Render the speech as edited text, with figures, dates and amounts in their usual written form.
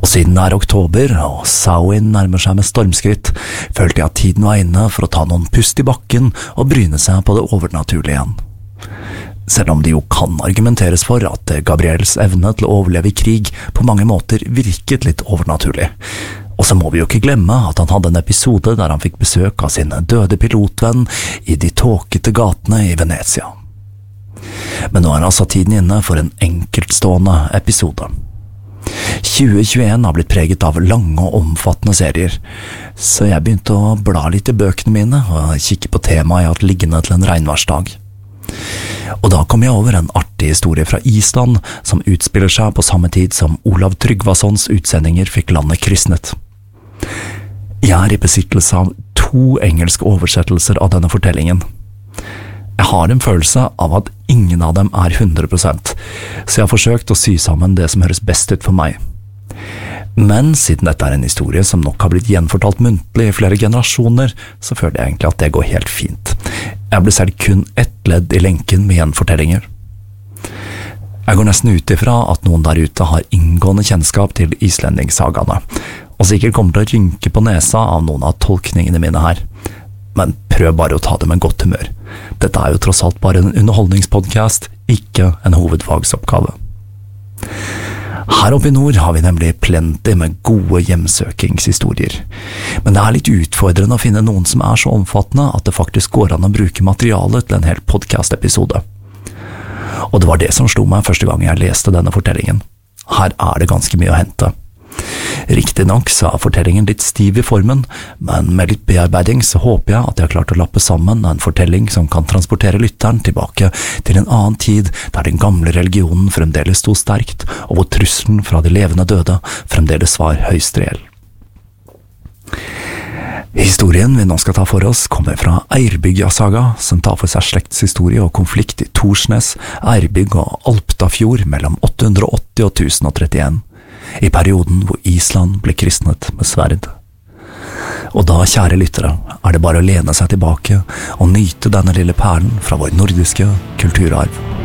siden det oktober, og Samhain nærmer seg med stormskritt, følte jeg at tiden var inne for å ta noen pust i bakken og bryne seg på det overnaturlige igjen. Selv om det jo kan argumenteres for at Gabriels evne til å overleve i krig på mange måter virket litt overnaturlig. Og så må vi jo ikke glemme at han hadde en episode der han fikk besøk av sin døde pilotvenn i de tåkete gatene i Venezia. Men nå altså tiden inne for en enkeltstående episode. 2021 har blitt preget av lange og omfattende serier, så jeg begynte å bla litt i bøkene mine og kikke på temaet jeg har hatt liggende til en regnværsdag. Og da kom jeg over en artig historie fra Island som utspiller seg på samme tid som Olav Tryggvasons utsendinger fikk landet kristnet. Jeg er i besittelse av 2 engelske oversettelser av denne fortellingen. Jeg har en følelse av at ingen av dem er 100%, så jeg har forsøkt å sy sammen det som høres best ut for meg. Men siden dette er en historie som nok har blitt gjenfortalt muntlig i flere generasjoner, så føler jeg egentlig at det går helt fint. Jeg blir selv kun ett ledd i lenken med gjenfortellinger. Jeg går nesten ut ifra at noen der ute har inngående kjennskap til islendingssagaene, og sikkert kommer til å rynke på nesa av noen av tolkningene mine her. Men prøv bare å ta det med godt humør. Dette er jo tross alt bare en underholdningspodcast, ikke en hovedfagsoppgave. Her oppe i nord har vi nemlig plenty med gode hjemsøkingshistorier. Men det er litt utfordrende å finne noen som er så omfattende at det faktisk går an å bruke materialet til en hel podcast-episode. Og det var det som slo meg første gang jeg leste denne fortellingen. Her er det ganske mye å hente. Riktig nok så er fortellingen litt stiv i formen, men med litt bearbeiding så håper jeg at jeg har klart å lappe sammen en fortelling som kan transportere lytteren tilbake til en annen tid der den gamle religionen fremdeles sto sterkt, og hvor trusselen fra de levende døde fremdeles var høyst reell. Historien vi nå skal ta for oss kommer fra Eyrbyggja-saga, som tar for seg slektshistorie og konflikt i Torsnes, Eyrbygg og Alptafjord mellom 880 og 1031. I perioden hvor Island ble kristnet med sverd. Og da, kjære lyttere, er det bare å lene seg tilbake og nyte denne lille perlen fra vår nordiske kulturarv.